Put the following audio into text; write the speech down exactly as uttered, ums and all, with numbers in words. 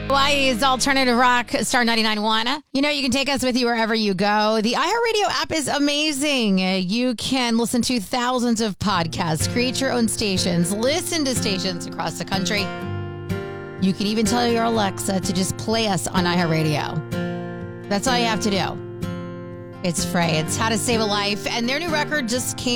Hawaii's Alternative Rock, Star ninety-nine point one. You know, you can take us with you wherever you go. The iHeartRadio app is amazing. You can listen to thousands of podcasts, create your own stations, listen to stations across the country. You can even tell your Alexa to just play us on iHeartRadio. That's all you have to do. It's free. It's How to Save a Life. And their new record just came